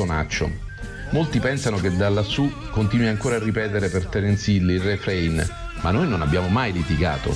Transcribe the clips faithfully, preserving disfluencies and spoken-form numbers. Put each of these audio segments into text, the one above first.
caponaccio. Molti pensano che da lassù continui ancora a ripetere per Terence Hill il refrain, ma noi non abbiamo mai litigato.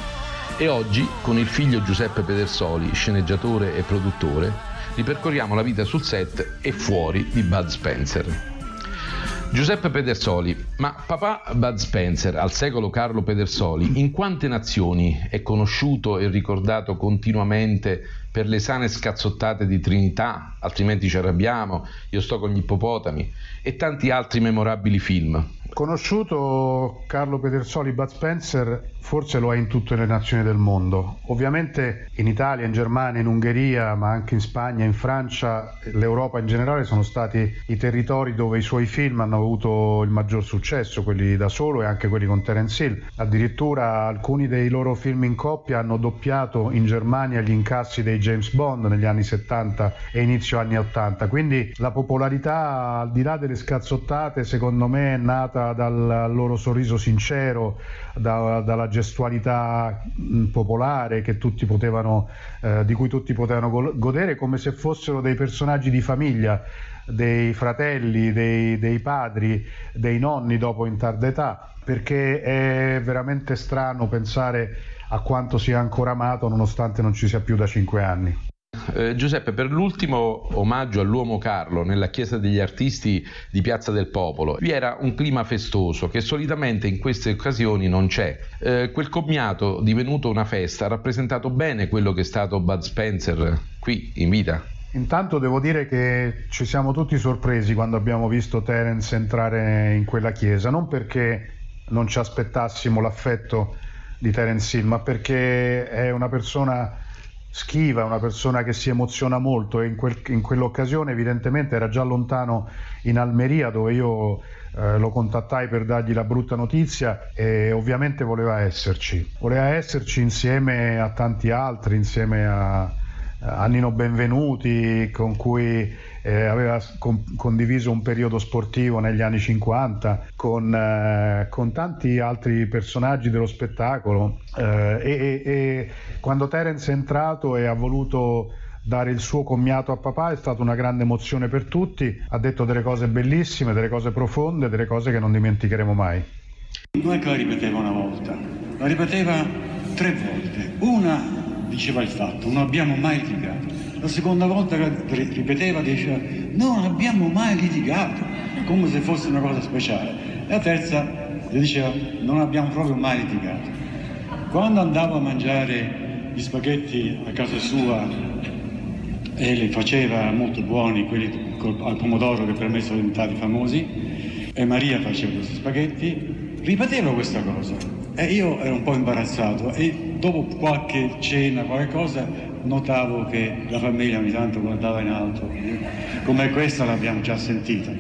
E oggi, con il figlio Giuseppe Pedersoli, sceneggiatore e produttore, ripercorriamo la vita sul set e fuori di Bud Spencer. Giuseppe Pedersoli, ma papà Bud Spencer, al secolo Carlo Pedersoli, in quante nazioni è conosciuto e ricordato continuamente per le sane scazzottate di Trinità, Altrimenti ci arrabbiamo, Io sto con gli ippopotami e tanti altri memorabili film? Conosciuto Carlo Pedersoli, Bud Spencer forse lo è in tutte le nazioni del mondo. Ovviamente in Italia, in Germania, in Ungheria, ma anche in Spagna, in Francia, l'Europa in generale sono stati i territori dove i suoi film hanno avuto il maggior successo, quelli da solo e anche quelli con Terence Hill. Addirittura alcuni dei loro film in coppia hanno doppiato in Germania gli incassi dei James Bond negli anni settanta e inizio anni ottanta. Quindi la popolarità, al di là delle scazzottate, secondo me è nata dal loro sorriso sincero, da, dalla gestualità popolare che tutti potevano, eh, di cui tutti potevano godere, come se fossero dei personaggi di famiglia, dei fratelli, dei, dei padri, dei nonni dopo in tarda età, perché è veramente strano pensare a quanto sia ancora amato nonostante non ci sia più da cinque anni. Eh, Giuseppe, per l'ultimo omaggio all'uomo Carlo nella Chiesa degli Artisti di Piazza del Popolo vi era un clima festoso che solitamente in queste occasioni non c'è. Eh, quel commiato divenuto una festa ha rappresentato bene quello che è stato Bud Spencer qui in vita? Intanto devo dire che ci siamo tutti sorpresi quando abbiamo visto Terence entrare in quella chiesa, non perché non ci aspettassimo l'affetto di Terence Hill, ma perché è una persona schiva, una persona che si emoziona molto, e in, quel, in quell'occasione evidentemente era già lontano in Almeria, dove io eh, lo contattai per dargli la brutta notizia, e ovviamente voleva esserci, voleva esserci insieme a tanti altri, insieme a, a Nino Benvenuti, con cui eh, aveva con, condiviso un periodo sportivo negli anni cinquanta, con, eh, con tanti altri personaggi dello spettacolo, eh, e, e, e quando Terence è entrato e ha voluto dare il suo commiato a papà è stata una grande emozione per tutti. Ha detto delle cose bellissime, delle cose profonde, delle cose che non dimenticheremo mai. Non è che la ripeteva una volta, la ripeteva tre volte. Una diceva il fatto, non abbiamo mai litigato. La seconda volta che ripeteva diceva, non abbiamo mai litigato, come se fosse una cosa speciale. La terza gli diceva, non abbiamo proprio mai litigato. Quando andavo a mangiare gli spaghetti a casa sua e li faceva molto buoni, quelli al pomodoro che per me sono diventati famosi, e Maria faceva questi spaghetti, ripeteva questa cosa e io ero un po' imbarazzato, e dopo qualche cena, qualche cosa, notavo che la famiglia ogni tanto guardava in alto, come questa l'abbiamo già sentita.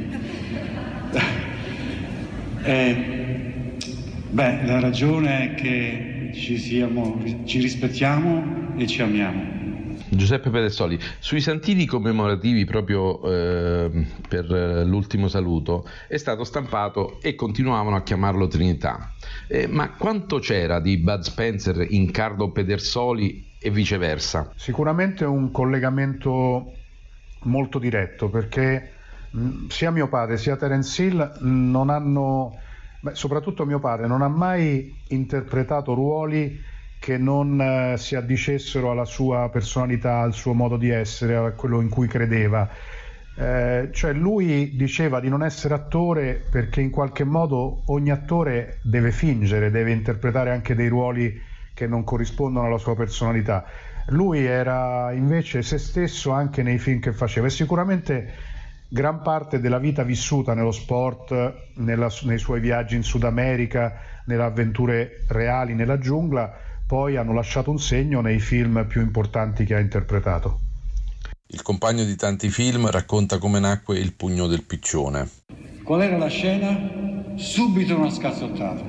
E, beh, la ragione è che ci siamo, ci rispettiamo e ci amiamo. Giuseppe Pedersoli, sui santini commemorativi proprio eh, per l'ultimo saluto è stato stampato, e continuavano a chiamarlo Trinità, eh, ma quanto c'era di Bud Spencer in Carlo Pedersoli e viceversa? Sicuramente un collegamento molto diretto, perché mh, sia mio padre sia Terence Hill non hanno, beh, soprattutto mio padre non ha mai interpretato ruoli che non eh, si addicessero alla sua personalità, al suo modo di essere, a quello in cui credeva. Eh, cioè lui diceva di non essere attore perché in qualche modo ogni attore deve fingere, deve interpretare anche dei ruoli che non corrispondono alla sua personalità. Lui era invece se stesso anche nei film che faceva, e sicuramente gran parte della vita vissuta nello sport, nella, nei suoi viaggi in Sud America, nelle avventure reali nella giungla, poi hanno lasciato un segno nei film più importanti che ha interpretato. Il compagno di tanti film racconta come nacque Il pugno del piccione. Qual era la scena? Subito una scazzottata.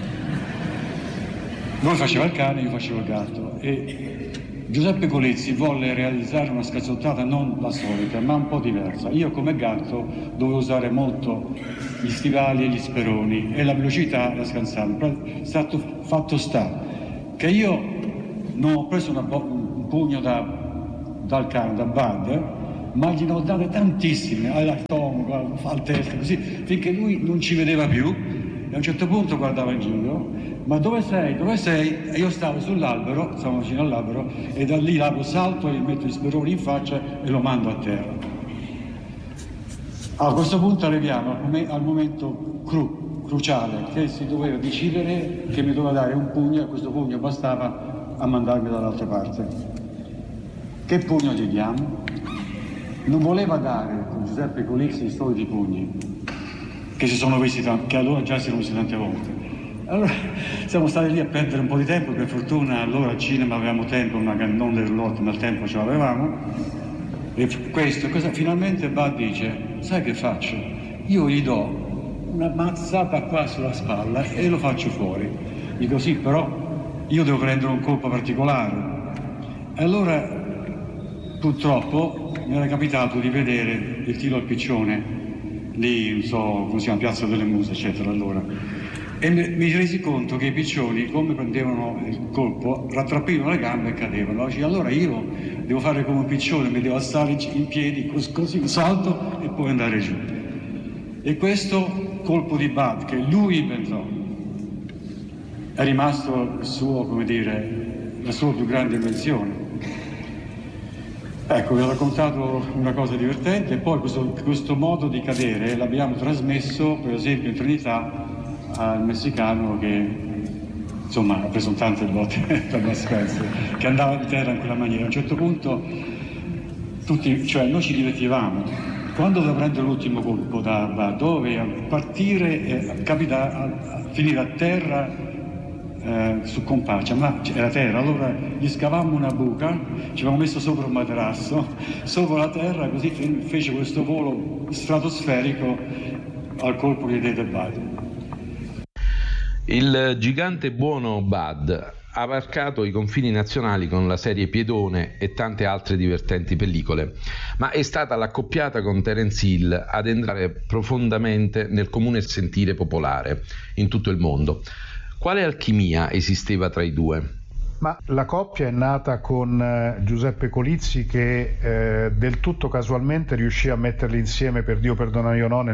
Lui faceva il cane, io facevo il gatto, e Giuseppe Colizzi volle realizzare una scazzottata non la solita, ma un po' diversa. Io come gatto dovevo usare molto gli stivali e gli speroni, e la velocità la scansavo. È stato fatto sta che io non ho preso una bo- un pugno da, dal cane, da Bud, ma gliene ho date tantissime, al stomaco, al testa, così, finché lui non ci vedeva più, e a un certo punto guardava in giro, ma dove sei, dove sei? E io stavo sull'albero, stavo vicino all'albero, e da lì l'ago salto, gli metto gli speroni in faccia e lo mando a terra. A questo punto arriviamo al momento cru, cruciale, che si doveva decidere che mi doveva dare un pugno, e questo pugno bastava a mandarmi dall'altra parte. Che pugno gli diamo? Non voleva dare con Giuseppe Colizzi i soliti pugni, che si sono visti, che allora già si erano visti tante volte. Allora siamo stati lì a perdere un po' di tempo, per fortuna allora al cinema avevamo tempo, magari non le roulotte, ma il tempo ce l'avevamo. E questo, cosa, finalmente Bud dice, sai che faccio? Io gli do una mazzata qua sulla spalla e lo faccio fuori. Dico sì, però io devo prendere un colpo particolare. E allora purtroppo mi era capitato di vedere il tiro al piccione, lì, non so, come si chiama, Piazza delle Muse, eccetera, allora. E mi, mi resi conto che i piccioni, come prendevano il colpo, rattrappivano le gambe e cadevano. Allora io devo fare come un piccione, mi devo alzare in piedi, così un salto e poi andare giù. E questo colpo di Bud, che lui inventò, è rimasto il suo, come dire, la sua più grande invenzione. Ecco, vi ho raccontato una cosa divertente, e poi questo, questo modo di cadere l'abbiamo trasmesso, per esempio, in Trinità al messicano che, insomma, ha preso tante botte per Bud Spencer, che andava di terra in quella maniera. A un certo punto, tutti, cioè noi ci divertivamo. Quando doveva prendere l'ultimo colpo da Bud, doveva partire e capita a, a finire a terra, Eh, su compaccia, ma era terra, allora gli scavammo una buca, ci avevamo messo sopra un materasso, sopra la terra, così fece questo volo stratosferico al colpo che diede Bud. Il gigante buono Bud ha varcato i confini nazionali con la serie Piedone e tante altre divertenti pellicole, ma è stata l'accoppiata con Terence Hill ad entrare profondamente nel comune sentire popolare in tutto il mondo. Quale alchimia esisteva tra i due? Ma la coppia è nata con eh, Giuseppe Colizzi, che eh, del tutto casualmente riuscì a metterli insieme per Dio perdona io no nel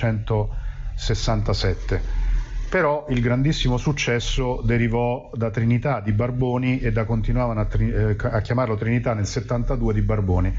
millenovecentosessantasette. Però il grandissimo successo derivò da Trinità di Barboni, e da continuavano a, tri- eh, a chiamarlo Trinità nel settantadue di Barboni.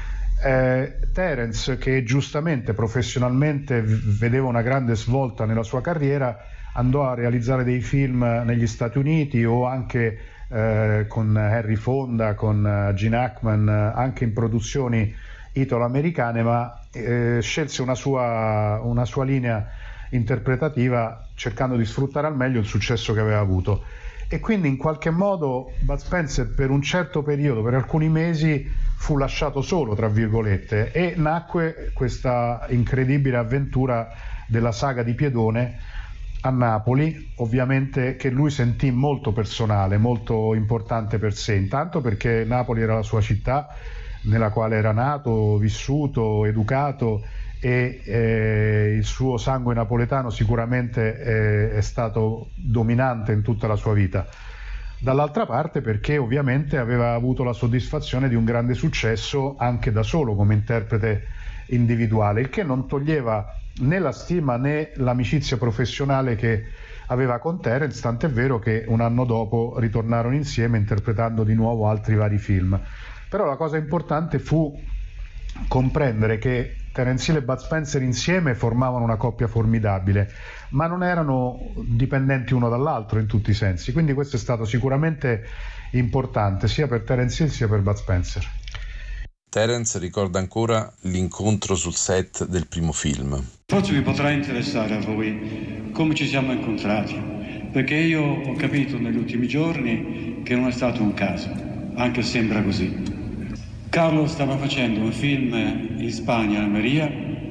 Eh, Terence, che giustamente professionalmente v- vedeva una grande svolta nella sua carriera, andò a realizzare dei film negli Stati Uniti o anche eh, con Henry Fonda, con uh, Gene Hackman, anche in produzioni italo-americane, ma eh, scelse una sua, una sua linea interpretativa cercando di sfruttare al meglio il successo che aveva avuto. E quindi in qualche modo Bud Spencer per un certo periodo, per alcuni mesi, fu lasciato solo, tra virgolette, e nacque questa incredibile avventura della saga di Piedone a Napoli, ovviamente, che lui sentì molto personale, molto importante per sé, intanto perché Napoli era la sua città nella quale era nato, vissuto, educato, e eh, il suo sangue napoletano sicuramente eh, è stato dominante in tutta la sua vita. Dall'altra parte perché ovviamente aveva avuto la soddisfazione di un grande successo anche da solo come interprete individuale, il che non toglieva né la stima né l'amicizia professionale che aveva con Terence, tant'è vero che un anno dopo ritornarono insieme interpretando di nuovo altri vari film. Però la cosa importante fu comprendere che Terence Hill e Bud Spencer insieme formavano una coppia formidabile, ma non erano dipendenti uno dall'altro in tutti i sensi, quindi questo è stato sicuramente importante sia per Terence Hill sia per Bud Spencer. Terence ricorda ancora l'incontro sul set del primo film. Forse vi potrà interessare a voi come ci siamo incontrati, perché io ho capito negli ultimi giorni che non è stato un caso, anche se sembra così. Carlo stava facendo un film in Spagna, a Almeria,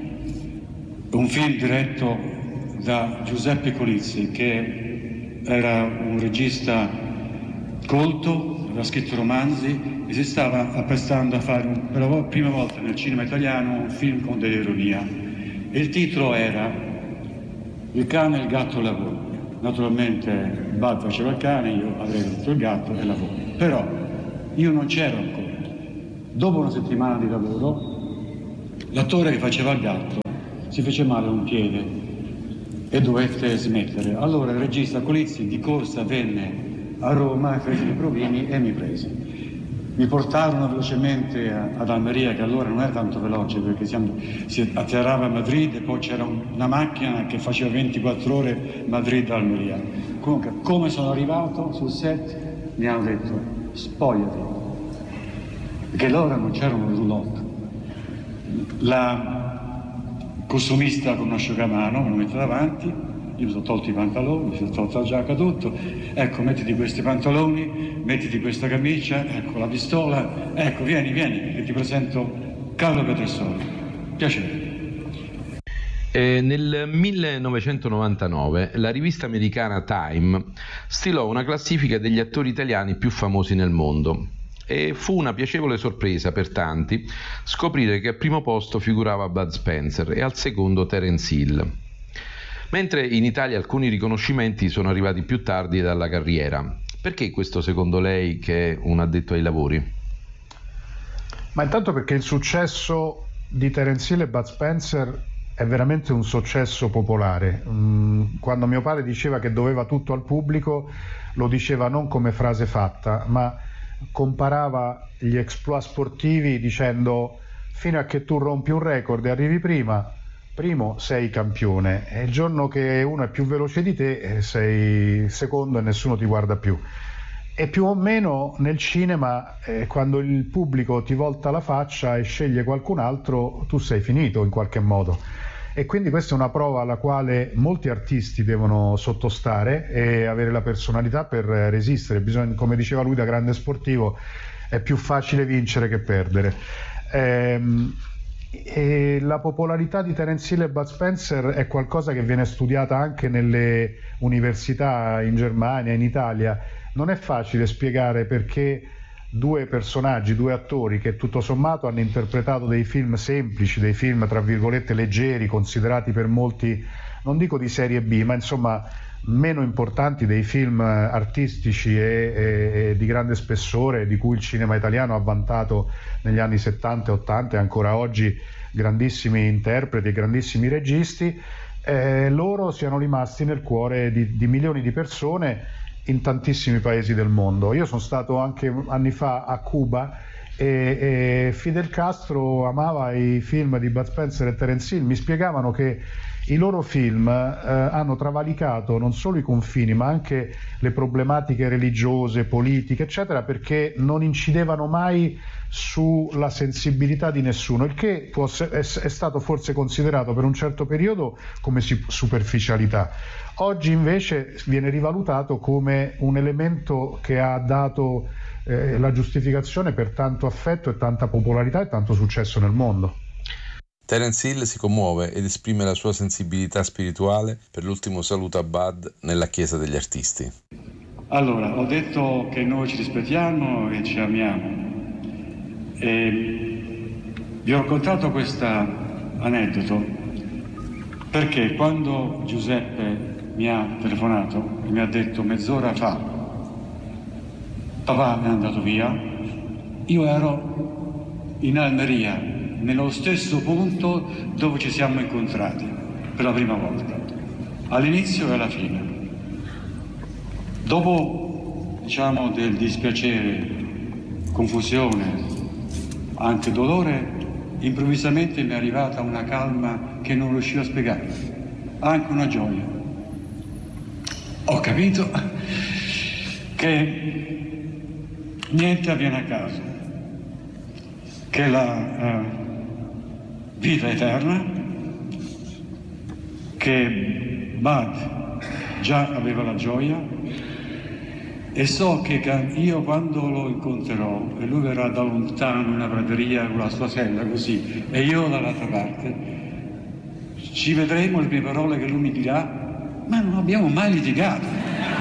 un film diretto da Giuseppe Colizzi, che era un regista colto, aveva scritto romanzi e si stava apprestando a fare un, per la prima volta nel cinema italiano un film con dell'ironia. E il titolo era Il cane, il gatto e la volpe. Naturalmente Bud faceva il cane, io avrei detto il gatto e la volpe. Però io non c'ero ancora. Dopo una settimana di lavoro l'attore che faceva il gatto si fece male un piede e dovette smettere. Allora il regista Colizzi di corsa venne a Roma, fece i provini e mi prese. Mi portarono velocemente ad Almeria, che allora non era tanto veloce perché siamo, si atterrava a Madrid e poi c'era una macchina che faceva ventiquattro ore Madrid-Almeria. Comunque, come sono arrivato sul set, mi hanno detto spogliati, perché allora non c'era un roulotte. La costumista con un asciugamano me lo mette davanti, io mi sono tolto i pantaloni, mi sono tolto la giacca, tutto. Ecco, mettiti questi pantaloni, mettiti questa camicia, ecco la pistola, ecco vieni, vieni, che ti presento Carlo Pedersoli. Piacere. Eh, nel millenovecentonovantanove la rivista americana Time stilò una classifica degli attori italiani più famosi nel mondo e fu una piacevole sorpresa per tanti scoprire che al primo posto figurava Bud Spencer e al secondo Terence Hill. Mentre in Italia alcuni riconoscimenti sono arrivati più tardi dalla carriera. Perché questo secondo lei, che è un addetto ai lavori? Ma intanto perché il successo di Terence Hill e Bud Spencer è veramente un successo popolare. Quando mio padre diceva che doveva tutto al pubblico, lo diceva non come frase fatta, ma comparava gli exploit sportivi dicendo: fino a che tu rompi un record e arrivi prima, primo sei campione, e il giorno che uno è più veloce di te sei secondo e nessuno ti guarda più. E più o meno nel cinema, eh, quando il pubblico ti volta la faccia e sceglie qualcun altro, tu sei finito in qualche modo. E quindi questa è una prova alla quale molti artisti devono sottostare e avere la personalità per resistere. Bisogna, come diceva lui da grande sportivo, è più facile vincere che perdere. Ehm, E la popolarità di Terence Hill e Bud Spencer è qualcosa che viene studiata anche nelle università in Germania, in Italia. Non è facile spiegare perché due personaggi, due attori che tutto sommato hanno interpretato dei film semplici, dei film tra virgolette leggeri, considerati per molti, non dico di serie B, ma insomma meno importanti dei film artistici e, e, e di grande spessore di cui il cinema italiano ha vantato negli anni settanta e ottanta e ancora oggi grandissimi interpreti e grandissimi registi, eh, loro siano rimasti nel cuore di, di milioni di persone in tantissimi paesi del mondo. Io sono stato anche anni fa a Cuba e, e Fidel Castro amava i film di Bud Spencer e Terence Hill. Mi spiegavano che i loro film eh, hanno travalicato non solo i confini ma anche le problematiche religiose, politiche eccetera, perché non incidevano mai sulla sensibilità di nessuno, il che può, è, è stato forse considerato per un certo periodo come superficialità. Oggi invece viene rivalutato come un elemento che ha dato eh, la giustificazione per tanto affetto e tanta popolarità e tanto successo nel mondo. Terence Hill si commuove ed esprime la sua sensibilità spirituale per l'ultimo saluto a Bud nella Chiesa degli Artisti. Allora, ho detto che noi ci rispettiamo e ci amiamo. E vi ho raccontato questo aneddoto perché quando Giuseppe mi ha telefonato e mi ha detto mezz'ora fa papà è andato via, io ero in Almeria, nello stesso punto dove ci siamo incontrati per la prima volta, all'inizio e alla fine. Dopo, diciamo, del dispiacere, confusione, anche dolore, improvvisamente mi è arrivata una calma che non riuscivo a spiegare, anche una gioia. Ho capito che niente avviene a caso, che la uh, vita eterna, che Bud già aveva la gioia e so che io quando lo incontrerò e lui verrà da lontano in una prateria con la sua sella così e io dall'altra parte, ci vedremo, le mie parole che lui mi dirà, ma non abbiamo mai litigato.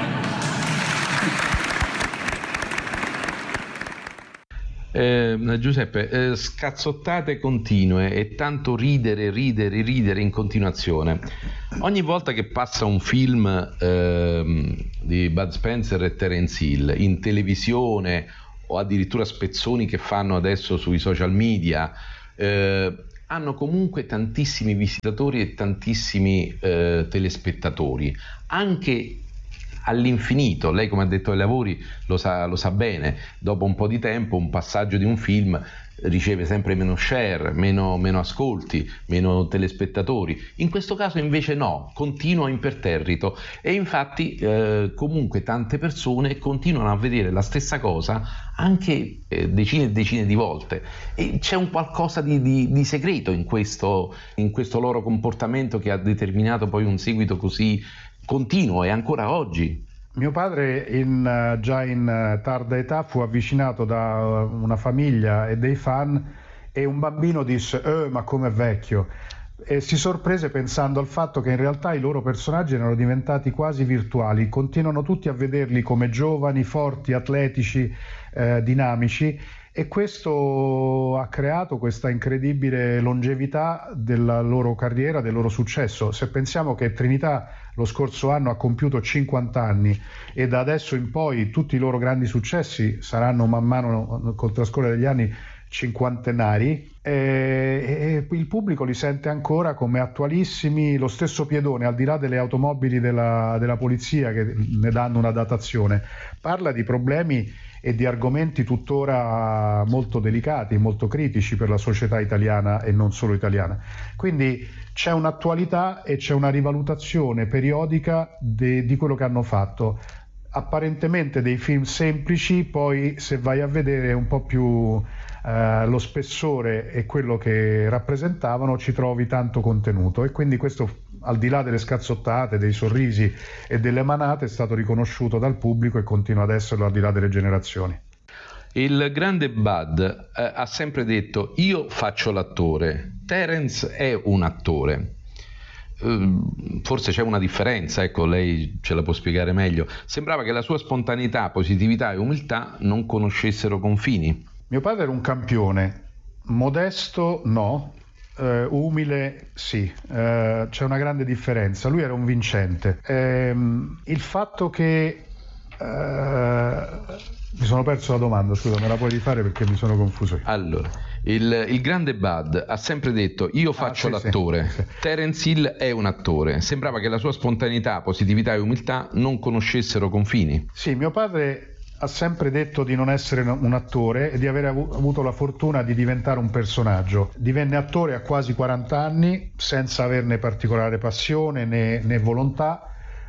Eh, Giuseppe, eh, scazzottate continue e tanto ridere, ridere, ridere in continuazione. Ogni volta che passa un film eh, di Bud Spencer e Terence Hill in televisione o addirittura spezzoni che fanno adesso sui social media, eh, hanno comunque tantissimi visitatori e tantissimi eh, telespettatori, anche all'infinito. Lei, come ha detto ai lavori, lo sa, lo sa bene, dopo un po' di tempo un passaggio di un film riceve sempre meno share, meno, meno ascolti, meno telespettatori. In questo caso invece no, continua imperterrito, e infatti eh, comunque tante persone continuano a vedere la stessa cosa anche eh, decine e decine di volte, e c'è un qualcosa di, di, di segreto in questo, in questo loro comportamento che ha determinato poi un seguito così continuo e ancora oggi. Mio padre in, già in tarda età fu avvicinato da una famiglia e dei fan, e un bambino disse eh, ma com'è vecchio, e si sorprese pensando al fatto che in realtà i loro personaggi erano diventati quasi virtuali. Continuano tutti a vederli come giovani, forti, atletici, eh, dinamici, e questo ha creato questa incredibile longevità della loro carriera, del loro successo. Se pensiamo che Trinità lo scorso anno ha compiuto cinquanta anni e da adesso in poi tutti i loro grandi successi saranno man mano col trascorrere degli anni cinquantenari, e, e il pubblico li sente ancora come attualissimi. Lo stesso Piedone, al di là delle automobili della, della polizia che ne danno una datazione, parla di problemi e di argomenti tuttora molto delicati, molto critici per la società italiana e non solo italiana. Quindi c'è un'attualità e c'è una rivalutazione periodica de, di quello che hanno fatto. Apparentemente dei film semplici, poi se vai a vedere un po' più eh, lo spessore e quello che rappresentavano, ci trovi tanto contenuto, e quindi questo, al di là delle scazzottate, dei sorrisi e delle manate, è stato riconosciuto dal pubblico e continua ad esserlo al di là delle generazioni. Il grande Bud eh, ha sempre detto: io faccio l'attore, Terence è un attore. Forse c'è una differenza, ecco, lei ce la può spiegare meglio. Sembrava che la sua spontaneità, positività e umiltà non conoscessero confini. Mio padre era un campione, modesto no, eh, umile sì, eh, c'è una grande differenza. Lui era un vincente. Eh, il fatto che eh, mi sono perso la domanda, scusa, me la puoi rifare perché mi sono confuso io. Allora, il, il grande Bud ha sempre detto: io faccio ah, sì, l'attore, sì, sì. Terence Hill è un attore. Sembrava che la sua spontaneità, positività e umiltà non conoscessero confini. Sì, mio padre ha sempre detto di non essere un attore e di aver avuto la fortuna di diventare un personaggio. Divenne attore a quasi quaranta anni senza averne particolare passione né, né volontà,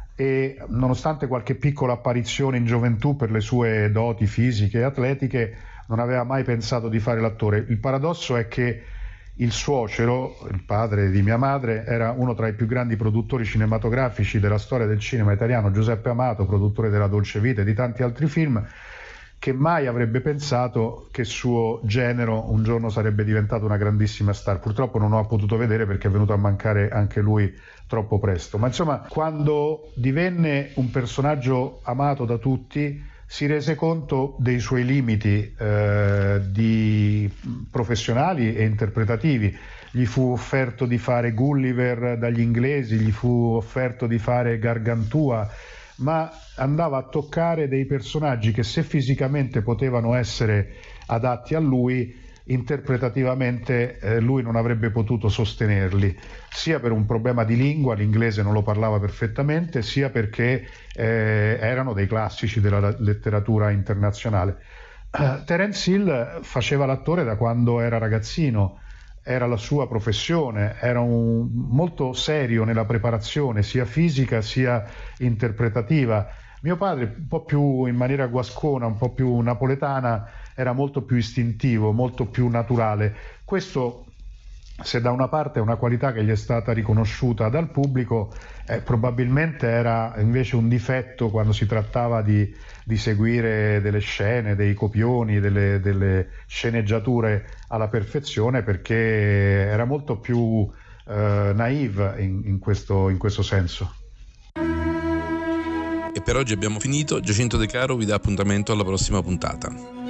e nonostante qualche piccola apparizione in gioventù per le sue doti fisiche e atletiche, non aveva mai pensato di fare l'attore. Il paradosso è che il suocero, il padre di mia madre, era uno tra i più grandi produttori cinematografici della storia del cinema italiano, Giuseppe Amato, produttore della Dolce Vita e di tanti altri film, che mai avrebbe pensato che suo genero un giorno sarebbe diventato una grandissima star. Purtroppo non ho potuto vedere perché è venuto a mancare anche lui troppo presto. Ma insomma, quando divenne un personaggio amato da tutti, si rese conto dei suoi limiti eh, di professionali e interpretativi. Gli fu offerto di fare Gulliver dagli inglesi, gli fu offerto di fare Gargantua, ma andava a toccare dei personaggi che, se fisicamente potevano essere adatti a lui, interpretativamente eh, lui non avrebbe potuto sostenerli, sia per un problema di lingua, l'inglese non lo parlava perfettamente, sia perché eh, erano dei classici della letteratura internazionale. Uh, Terence Hill faceva l'attore da quando era ragazzino, era la sua professione, era un, molto serio nella preparazione sia fisica sia interpretativa. Mio padre, un po' più in maniera guascona, un po' più napoletana, era molto più istintivo, molto più naturale. Questo, se da una parte è una qualità che gli è stata riconosciuta dal pubblico, eh, probabilmente era invece un difetto quando si trattava di, di seguire delle scene, dei copioni, delle, delle sceneggiature alla perfezione, perché era molto più eh, naive in, in, questo, in questo senso. E per oggi abbiamo finito. Giacinto De Caro vi dà appuntamento alla prossima puntata.